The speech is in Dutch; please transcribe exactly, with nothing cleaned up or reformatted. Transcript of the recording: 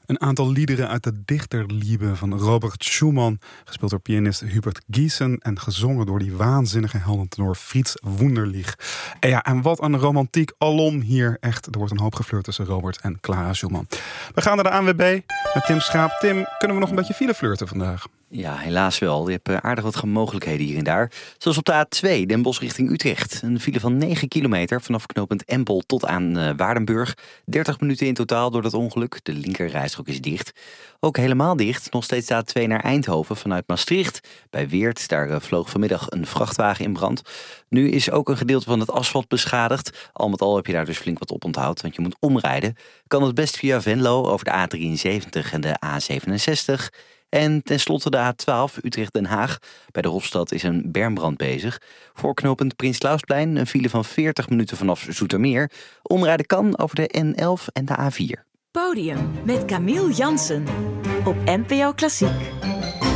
Een aantal liederen uit de Dichterliebe van Robert Schumann, gespeeld door pianist Hubert Giesen en gezongen door die waanzinnige heldentenor Frits Wunderlich. En ja, en wat een romantiek alom hier. Echt, er wordt een hoop geflirt tussen Robert en Clara Schumann. We gaan naar de A N W B met Tim Schaap. Tim, kunnen we nog een beetje file flirten vandaag? Ja, helaas wel. Je hebt aardig wat mogelijkheden hier en daar. Zoals op de A twee, Den Bosch richting Utrecht. Een file van negen kilometer vanaf knooppunt Empel tot aan uh, Waardenburg. dertig minuten in totaal door dat ongeluk. De linkerrijstrook is dicht. Ook helemaal dicht, nog steeds de A twee naar Eindhoven vanuit Maastricht. Bij Weert, daar uh, vloog vanmiddag een vrachtwagen in brand. Nu is ook een gedeelte van het asfalt beschadigd. Al met al heb je daar dus flink wat op onthoud, want je moet omrijden. Kan het best via Venlo over de A drieënzeventig en de A zevenenzestig... En tenslotte de A twaalf Utrecht-Den Haag. Bij de Hofstad is een bermbrand bezig. Voor knooppunt Prins Klausplein een file van veertig minuten vanaf Zoetermeer. Omrijden kan over de N elf en de A vier. Podium met Camille Jansen op N P O Klassiek.